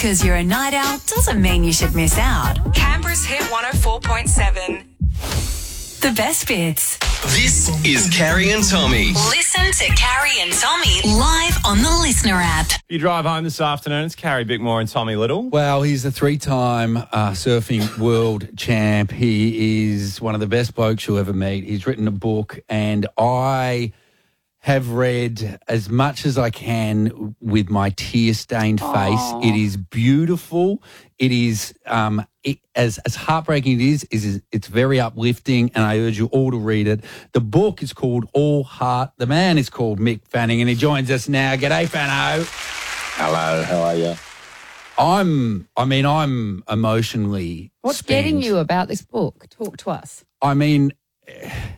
because you're a night owl doesn't mean you should miss out. Canberra's Hit 104.7. The best bits. This is Carrie and Tommy. Listen to Carrie and Tommy live on the Listener app. You drive home this afternoon, it's Carrie Bickmore and Tommy Little. Well, he's a three-time surfing world champ. He is one of the best blokes you'll ever meet. He's written a book, and I have read as much as I can with my tear-stained face. It is beautiful. It is, as heartbreaking it is it's very uplifting, and I urge you all to read it. The book is called All Heart. The man is called Mick Fanning, and he joins us now. G'day, Fano. Hello, how are you? I'm emotionally What's spent. getting you about this book? Talk to us. I mean,